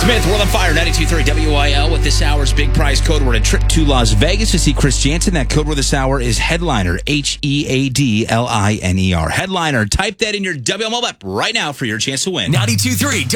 Smith, World on Fire, 92.3 WIL with this hour's big prize code word. A trip to Las Vegas to see Chris Jansen. That code word this hour is Headliner, Headliner. Headliner. Type that in your WIL mobile app right now for your chance to win. 92.3